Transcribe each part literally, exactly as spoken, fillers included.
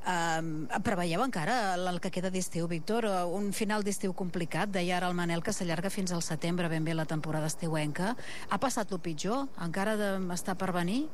Uh, preveieu encara el que queda d'estiu, Víctor? Un final d'estiu complicat, deia ara el Manel que s'allarga fins al setembre, ben bé la temporada estiuenca. Ha passat el pitjor? Encara de, està per venir?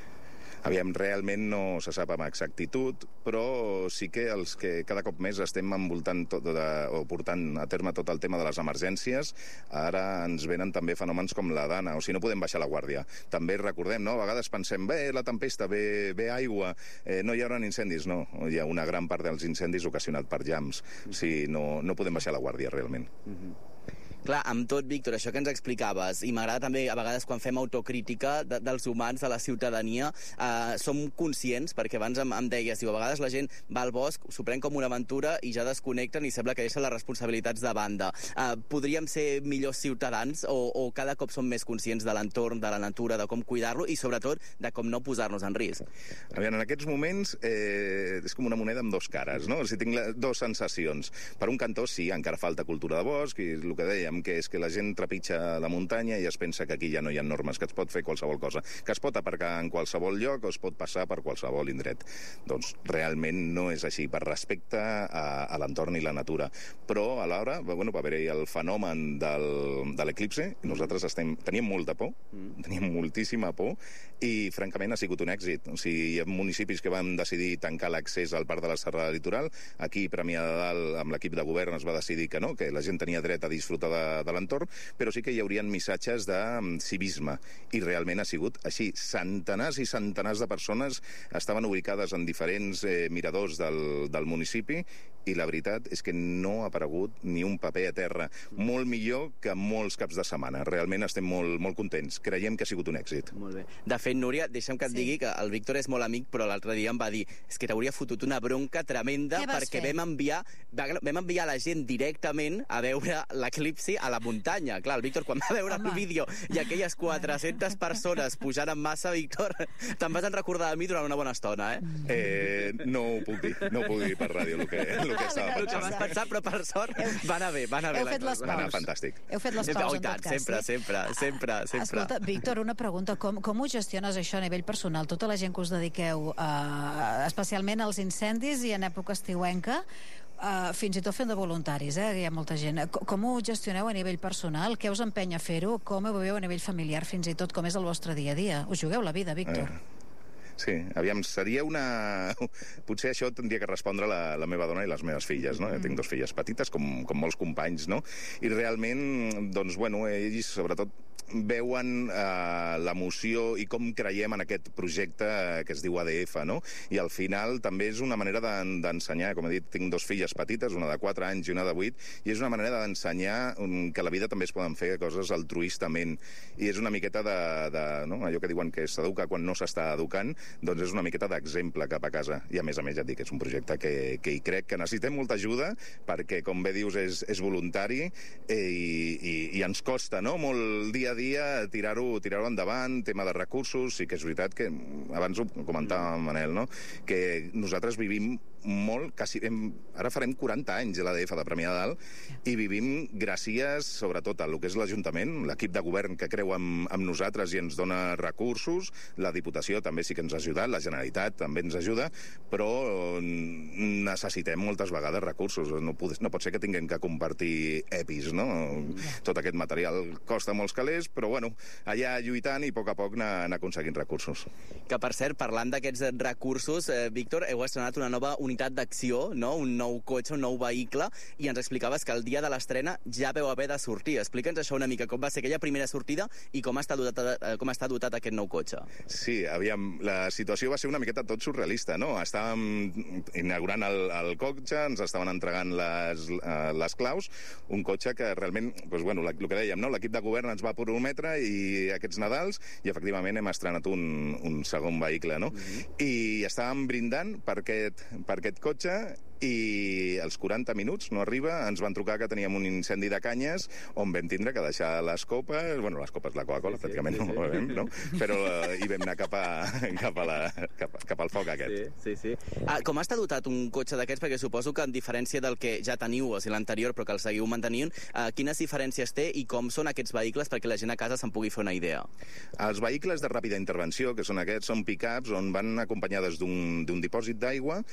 Aviam, realment no se sap amb exactitud, però sí que els que cada cop més estem envoltant tot de, o portant a terme tot el tema de les emergències, ara ens venen també fenòmens com la Dana, o sigui, no podem baixar la guàrdia. També recordem, no? A vegades pensem, bé, la tempesta, bé, bé aigua, eh, no hi haurà incendis. No, hi ha una gran part dels incendis ocasionat per llamps. O sigui, no, no podem baixar la guàrdia, realment. Mm-hmm. Clar, amb tot, Víctor, això que ens explicaves, i m'agrada també, a vegades, quan fem autocrítica de, dels humans, de la ciutadania, eh, som conscients, perquè abans em, em deies, diu, a vegades la gent va al bosc, s'ho pren com una aventura i ja desconnecten i sembla que deixen les responsabilitats de banda. Eh, podríem ser millors ciutadans o, o cada cop som més conscients de l'entorn, de la natura, de com cuidar-lo i, sobretot, de com no posar-nos en risc? Aviam, en aquests moments eh, és com una moneda amb dos cares, no? O sigui, tinc la, dos sensacions. Per un cantó, sí, encara falta cultura de bosc, i el que dèiem, que és que la gent trepitja la muntanya i es pensa que aquí ja no hi ha normes, que es pot fer qualsevol cosa, que es pot aparcar en qualsevol lloc o es pot passar per qualsevol indret. Doncs realment no és així, per respecte a, a l'entorn i la natura. Però alhora, bueno, va haver-hi el fenomen del, de l'eclipse, i nosaltres estem, teníem molta por, teníem moltíssima por, i francament ha sigut un èxit. O sigui, hi ha municipis que van decidir tancar l'accés al parc de la Serrada Litoral. Aquí, Premià de Dalt, amb l'equip de govern es va decidir que no, que la gent tenia dret a disfrutar de de l'entorn, però sí que hi haurien missatges de civisme, i realment ha sigut així. Centenars i centenars de persones estaven ubicades en diferents eh, miradors del, del municipi, i la veritat és que no ha aparegut ni un paper a terra. Molt millor que molts caps de setmana. Realment estem molt, molt contents. Creiem que ha sigut un èxit. Molt bé. De fet, Núria, deixa'm que et sí. digui que el Víctor és molt amic, però l'altre dia em va dir és que t'hauria fotut una bronca tremenda perquè vam enviar, vam enviar la gent directament a veure l'eclipsi a la muntanya. Clar, el Víctor, quan va veure Home. el vídeo i aquelles quatre-centes persones pujant en massa, Víctor, te'n vas en recordar de mi durant una bona estona, eh? eh no ho puc dir, no ho puc dir per ràdio, el que, el que estava pensant. El que vas pensar, però per sort va anar bé, va anar bé. Heu fet les paus. Va anar fantàstic. Heu fet les paus, oh, en tot cas. Sempre, sí? sempre, sempre, sempre. Escolta, Víctor, una pregunta. Com, com ho gestiones això a nivell personal? Tota la gent que us dediqueu uh, especialment als incendis i en època estiuenca, Uh, fins i tot fent de voluntaris, eh? Hi ha molta gent. Com, com ho gestioneu a nivell personal? Què us empenya a fer-ho? Com ho veieu a nivell familiar, fins i tot com és el vostre dia a dia? Us jugueu la vida, Víctor? Eh. Sí, aviam, seria una... Potser això tindria que respondre la, la meva dona i les meves filles, no? Mm. Jo tinc dos filles petites, com, com molts companys, no? I realment, doncs, bueno, ells, sobretot, veuen eh, l'emoció i com creiem en aquest projecte que es diu A D F, no? I al final també és una manera d'ensenyar, com he dit, tinc dos filles petites, una de quatre anys i una de vuit, i és una manera d'ensenyar que a la vida també es poden fer coses altruistament, i és una miqueta de, de no? allò que diuen que s'educa quan no s'està educant, doncs és una miqueta d'exemple cap a casa, i a més a més ja et dic, és un projecte que, que hi crec que necessitem molta ajuda, perquè com bé dius és, és voluntari, eh, i, i, i ens costa, no?, molt dia a dia tirar-ho tirar-ho endavant, tema de recursos. Sí que és veritat que, abans ho comentava Manel, no?, que nosaltres vivim molt, quasi, hem, ara farem quaranta anys a l'A D F de Premià de Dalt, i vivim gràcies sobretot a lo que és l'Ajuntament, l'equip de govern que creu amb, amb nosaltres i ens dona recursos, la Diputació també sí que ens ha ajudat, la Generalitat també ens ajuda, però necessitem moltes vegades recursos. No, no pot ser que tinguem que compartir EPIs, no? Tot aquest material costa molts calés, però bueno, allà lluitant i a poc a poc anar, anar aconseguint recursos. Que per cert, parlant d'aquests recursos, eh, Víctor, heu estrenat una nova unitat d'acció, no? Un nou cotxe, un nou vehicle, i ens explicaves que el dia de l'estrena ja veu haver de sortir. Explica'ns això una mica, com va ser aquella primera sortida i com està dotat, eh, com està dotat aquest nou cotxe. Sí, aviam, la situació va ser una miqueta tot surrealista, no? Estàvem inaugurant el, el cotxe, ens estaven entregant les, uh, les claus, un cotxe que realment, doncs, bueno, el que dèiem, no? L'equip de govern ens va prometre i aquests Nadals, i efectivament hem estrenat un, un segon vehicle, no? Mm-hmm. I estàvem brindant per aquest, per aquest cotxe, i als quaranta minuts, no arriba, ens van trucar que teníem un incendi de canyes on vam tindre que deixar les copes, bueno, les copes, la Coca-Cola, sí, pràcticament sí, sí. no ho bevem, no? Però uh, hi vam anar cap, a, cap, a la, cap, cap al foc aquest. Sí, sí, sí. Ah, com està dotat un cotxe d'aquests? Perquè suposo que en diferència del que ja teniu, o sigui, l'anterior, però que el seguiu mantenint, uh, quines diferències té i com són aquests vehicles perquè la gent a casa se'n pugui fer una idea? Els vehicles de ràpida intervenció, que són aquests, són pick-ups on van acompanyades d'un dipòsit d'aigua